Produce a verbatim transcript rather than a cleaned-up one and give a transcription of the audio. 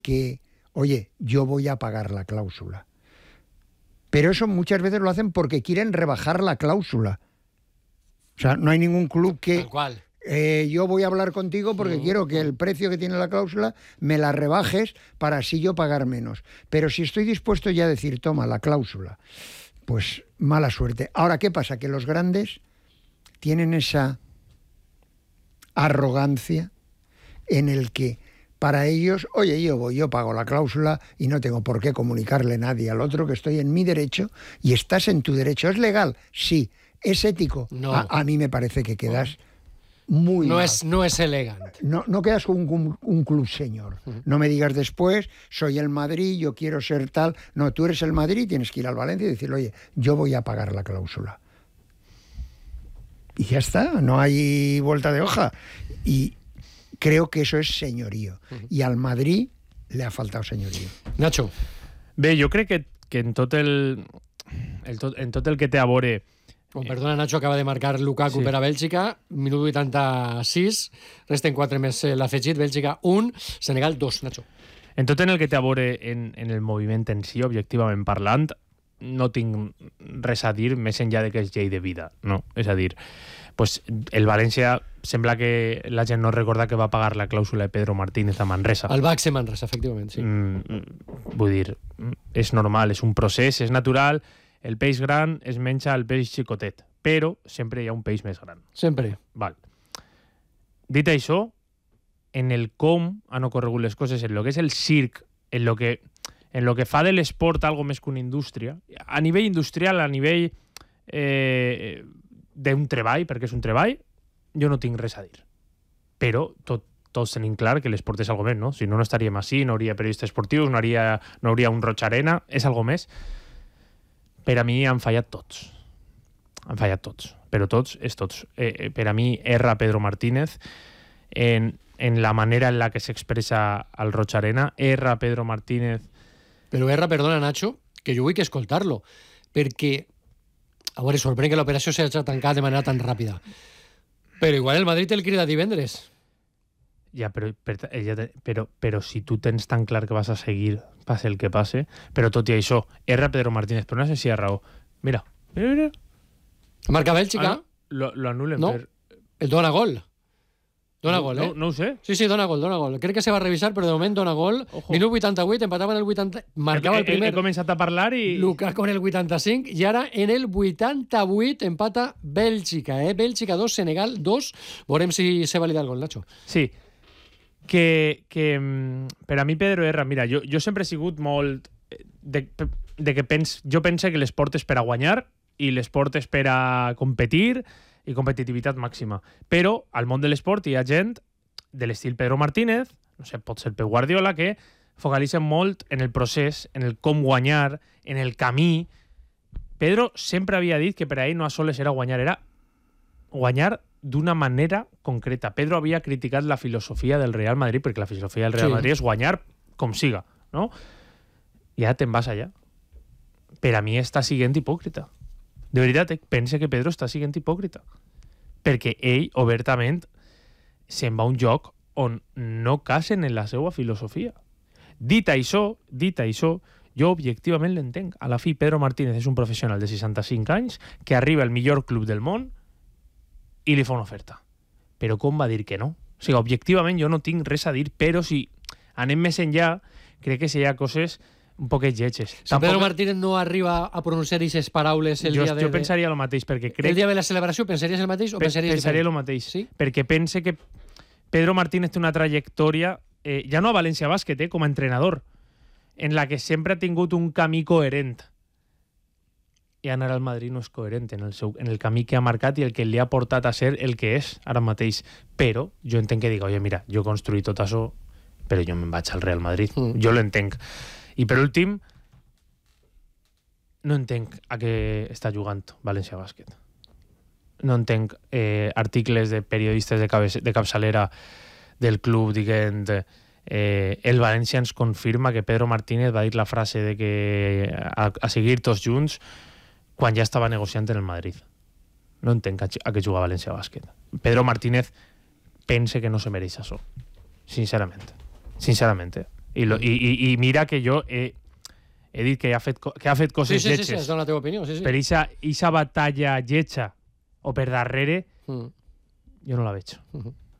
que, oye, yo voy a pagar la cláusula. Pero eso muchas veces lo hacen porque quieren rebajar la cláusula. O sea, no hay ningún club que... Tal cual. Eh, yo voy a hablar contigo porque mm, quiero que el precio que tiene la cláusula me la rebajes para así yo pagar menos. Pero si estoy dispuesto ya a decir, toma, la cláusula, pues mala suerte. Ahora, ¿qué pasa? Que los grandes tienen esa arrogancia en el que para ellos, oye, yo voy, yo pago la cláusula y no tengo por qué comunicarle a nadie al otro que estoy en mi derecho y estás en tu derecho. ¿Es legal? Sí. ¿Es ético? No. A, a mí me parece que quedas... Muy no mal. es no es elegante. No, no quedas con un, un, un club señor. Uh-huh. No me digas después, soy el Madrid, yo quiero ser tal. No, tú eres el Madrid, tienes que ir al Valencia y decirle, oye, yo voy a pagar la cláusula. Y ya está, no hay vuelta de hoja. Y creo que eso es señorío. Uh-huh. Y al Madrid le ha faltado señorío. Nacho. Bé, jo crec que, que en tot el, el tot, en tot el que té a veure... Oh, perdona, Nacho, acaba de marcar Lukaku sí. per a Bèlgica, minut vuitanta-sis, resten quatre més l'afegit, Bèlgica un, Senegal dos, Nacho. En tot en el que té a veure en, en el moviment en si, objectivament parlant, no tinc res a dir més enllà de que és llei de vida, no? És a dir, pues, el València sembla que la gent no recorda que va pagar la clàusula de Pedro Martínez a Manresa. Al Baxi Manresa, efectivament, sí. Mm, vull dir, és normal, és un procés, és natural. El peix gran es menja el peix xicotet, però sempre hi ha un peix més gran. Sempre. Val. Dit això, en el com han ocorregut les coses, en el que és el circ, en el que, en lo que fa de l'esport algo més que una indústria, a nivell industrial, a nivell eh, d'un treball, perquè és un treball, jo no tinc res a dir. Però tot, tots tenim clar que l'esport és algo més, no? Si no, no estaríem així, no hauria periodistes esportius, no hauria, no hauria un Roig Arena, és algo més. Per a mi han fallat tots. Han fallat tots. Però tots és tots. Eh, per a mi erra Pedro Martínez en, en la manera en la que s'expressa al Roig Arena. Erra Pedro Martínez... Però erra, perdona, Nacho, que jo vull que escoltar-lo, perquè, a veure, sorprèn que l'operació s'hagi tancat de manera tan ràpida. Però igual el Madrid el crida divendres. Ja, però, però, però, però si tu tens tan clar que vas a seguir, passe el que passe, però tot i això, erra Pedro Martínez, però no sé si ha raó. Mira, mira, mira. Marca Bèlgica? Ah, no, lo, lo anulen no, per... el dona gol. Dona no, gol, no, eh? No ho sé. Sí, sí, dona gol, dona gol. Crec que se va revisar, però de moment dona gol. Ojo. Minut vuitanta-vuit, empatava en el vuitanta... Marcava el primer... He, he començat a parlar i... Lukaku en el vuitanta-cinc, i ara en el vuitanta-vuit empata Bèlgica, eh? Bèlgica dos, Senegal dos. Veurem si se valida el gol, Nacho. Sí. Que, que per a mi Pedro Erra, mira, jo, jo sempre he sigut molt de, de que pens, jo pense que l'esport és per a guanyar i l'esport és per a competir i competitivitat màxima, però al món de l'esport hi ha gent de l'estil Pedro Martínez, no sé, pot ser Pep Guardiola, que focalitzen molt en el procés, en el com guanyar, en el camí. Pedro sempre havia dit que per a ell no a soles era guanyar, era guanyar d'una manera concreta. Pedro havia criticat la filosofia del Real Madrid, perquè la filosofia del Real sí. Madrid és guanyar com siga, no? I ara te'n vas allà. Per a mi està siguent hipòcrita. De veritat, eh? Pense que Pedro està siguent hipòcrita. Perquè ell, obertament, se'n va a un lloc on no casen en la seva filosofia. Dit això, dit això, jo objectivament l'entenc. A la fi, Pedro Martínez és un professional de seixanta-cinc anys que arriba al millor club del món i li fa una oferta. Però com va dir que no? O sigui, objectivament jo no tinc res a dir, però si anem més enllà, crec que si hi ha coses un poquet lletges. Si Tampoc... Pedro Martínez no arriba a pronunciar aquestes paraules el jo, dia de... Jo pensaria el mateix, perquè crec... El dia de la celebració pensaries el mateix o pensaries pensaria el mateix, sí? Perquè pense que Pedro Martínez té una trajectòria, eh, ja no a València Bàsquet, eh, com a entrenador, en la que sempre ha tingut un camí coherent. I anar al Madrid no és coherent en el, seu, en el camí que ha marcat i el que li ha portat a ser el que és ara mateix. Però jo entenc que dic, oye, mira, jo construït tot això, però jo me'n vaig al Real Madrid. Mm. Jo l'entenc. I per últim, no entenc a què està jugant València Bàsquet. No entenc eh, articles de periodistes de, cabe- de capçalera del club dient eh, el València ens confirma que Pedro Martínez va dir la frase de que a, a seguir tots junts quan ja estava negociant en el Madrid. No entenc a, a què juga València Bàsquet. Pedro Martínez pense que no se mereix això. Sincerament. Sincerament. I, lo, i, i, i mira que jo he, he dit que ha fet, que ha fet coses sí, sí, lletges. Sí, sí, és la teva opinió. Sí, sí. Per aquesta batalla lletja o per darrere, Mm. jo no la veig. Mm -hmm.